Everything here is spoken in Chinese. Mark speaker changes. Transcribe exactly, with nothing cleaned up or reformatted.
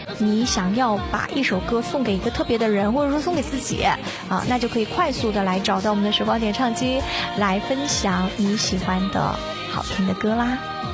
Speaker 1: 你想要把一首歌送给一个特别的人，或者说送给自己啊，那就可以快速的来找到我们的时光点唱机，来分享你喜欢的好听的歌啦。